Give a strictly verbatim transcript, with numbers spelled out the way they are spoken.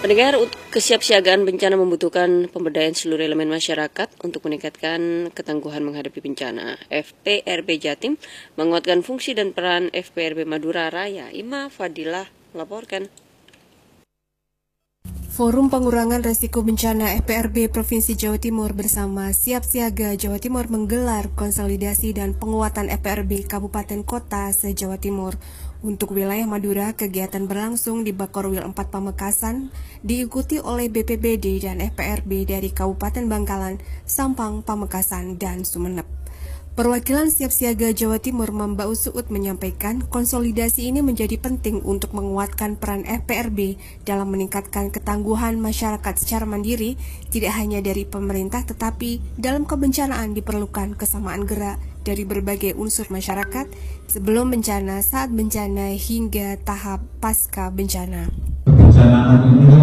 Pendengar, kesiapsiagaan bencana membutuhkan pemberdayaan seluruh elemen masyarakat untuk meningkatkan ketangguhan menghadapi bencana. F P R B Jatim menguatkan fungsi dan peran F P R B Madura Raya. Ima Fadilah melaporkan. Forum Pengurangan Resiko Bencana F P R B Provinsi Jawa Timur bersama Siap Siaga Jawa Timur menggelar konsolidasi dan penguatan F P R B Kabupaten Kota se-Jawa Timur. Untuk wilayah Madura, kegiatan berlangsung di Bakorwil empat Pamekasan, diikuti oleh B P B D dan F P R B dari Kabupaten Bangkalan, Sampang, Pamekasan, dan Sumeneb. Perwakilan Siap Siaga Jawa Timur Mbak Usuut menyampaikan konsolidasi ini menjadi penting untuk menguatkan peran F P R B dalam meningkatkan ketangguhan masyarakat secara mandiri, tidak hanya dari pemerintah tetapi dalam kebencanaan diperlukan kesamaan gerak dari berbagai unsur masyarakat sebelum bencana, saat bencana, hingga tahap pasca bencana. Kebencanaan ini